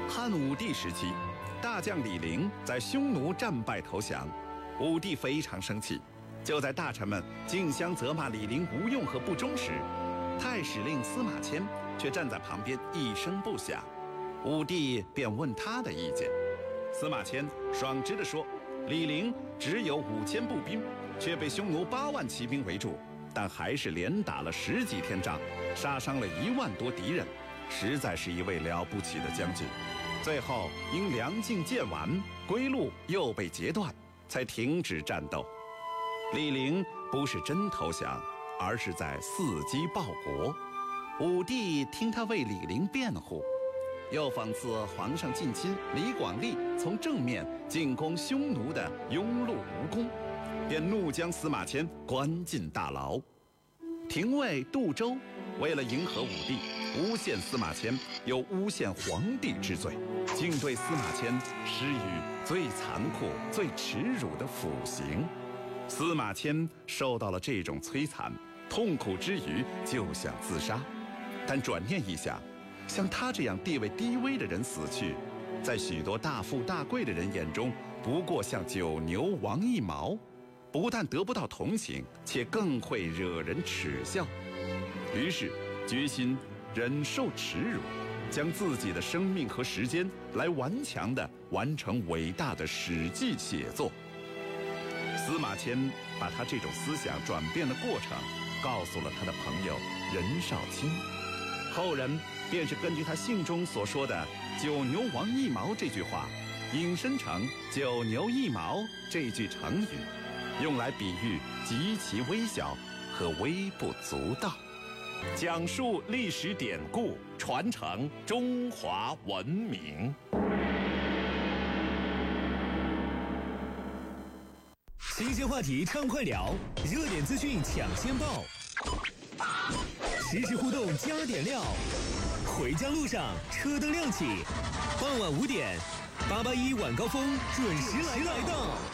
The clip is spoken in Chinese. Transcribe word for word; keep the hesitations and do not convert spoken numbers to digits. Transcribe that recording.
汉武帝时期，大将李陵在匈奴战败投降，武帝非常生气。就在大臣们竞相责骂李陵无用和不忠时，太史令司马迁却站在旁边一声不响。武帝便问他的意见，司马迁爽直地说：“李陵只有五千步兵，却被匈奴八万骑兵围住，但还是连打了十几天仗，杀伤了一万多敌人，实在是一位了不起的将军。最后因粮尽箭完，归路又被截断，才停止战斗。李陵不是真投降，而是在伺机报国。”武帝听他为李陵辩护，又讽刺皇上近亲李广利从正面进攻匈奴的庸碌无功，便怒将司马迁关进大牢。廷尉杜周为了迎合武帝，诬陷司马迁，又诬陷皇帝之罪，竟对司马迁施予最残酷、最耻辱的腐刑。司马迁受到了这种摧残，痛苦之余就想自杀，但转念一想，像他这样地位低微的人死去，在许多大富大贵的人眼中，不过像九牛王一毛，不但得不到同情，且更会惹人耻笑。于是决心忍受耻辱，将自己的生命和时间来顽强地完成伟大的史记写作。司马迁把他这种思想转变的过程告诉了他的朋友任少卿，后人便是根据他信中所说的九牛王一毛这句话，引申成九牛一毛这句成语，用来比喻极其微小和微不足道，讲述历史典故，传承中华文明。 新鲜话题畅快聊，热点资讯抢先报，实时互动加点料。回家路上车灯亮起，傍晚五点，八八一晚高峰准时来到。